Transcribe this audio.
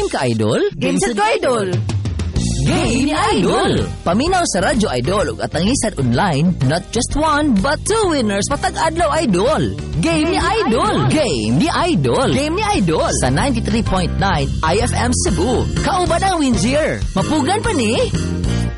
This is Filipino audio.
Game ka, Idol? Game set ko, Idol. Game ni Idol! Paminaw sa Radyo Idol ug atangisan online, not just one, but 2 winners patag adlaw, Idol! Game ni Idol! Game ni Idol! Game ni Idol! Sa 93.9 IFM Cebu. Kauban ang Windsor. Mapugan pa ni?